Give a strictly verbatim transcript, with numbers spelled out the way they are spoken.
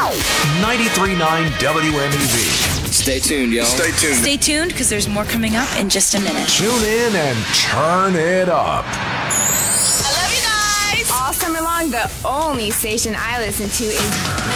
ninety-three point nine W M E V. Stay tuned, y'all. Stay tuned. Stay tuned, because there's more coming up in just a minute. Tune in and turn it up. I love you guys. All summer long, the only station I listen to is